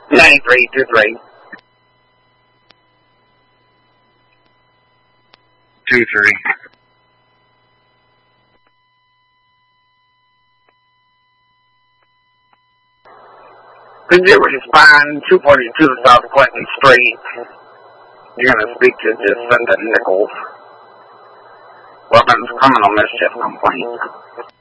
9323. 23. Could you respond 242 South Clinton Street? You're going to speak to Jacinta Nichols. Weapons criminal mischief complaint.